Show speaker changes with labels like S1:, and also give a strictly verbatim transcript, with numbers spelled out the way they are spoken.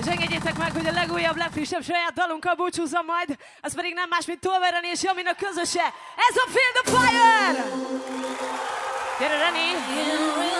S1: És engedjétek meg, hogy a legújabb, legfrissebb saját dalunkkal búcsúzzam majd, az pedig nem más, mint Tolvaj Reni és Jaminak közöse. Ez a Feel the Fire! Gyere, Reni!